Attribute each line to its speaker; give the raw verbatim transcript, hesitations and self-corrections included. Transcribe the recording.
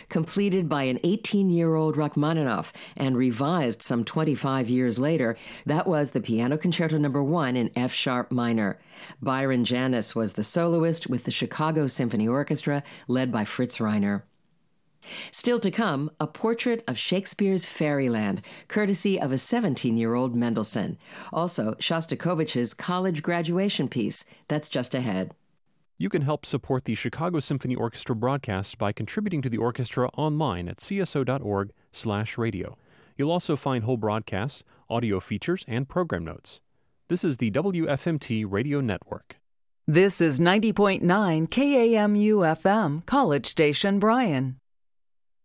Speaker 1: completed by an eighteen-year-old Rachmaninoff and revised some twenty-five years later. That was the Piano Concerto Number One in F sharp minor. Byron Janis was the soloist with the Chicago Symphony Orchestra, led by Fritz Reiner. Still to come, a portrait of Shakespeare's Fairyland, courtesy of a seventeen-year-old Mendelssohn. Also, Shostakovich's college graduation piece. That's just ahead.
Speaker 2: You can help support the Chicago Symphony Orchestra broadcast by contributing to the orchestra online at c s o dot org slash radio. You'll also find whole broadcasts, audio features, and program notes. This is the W F M T Radio Network.
Speaker 3: This is ninety point nine K A M U F M, College Station, Bryan.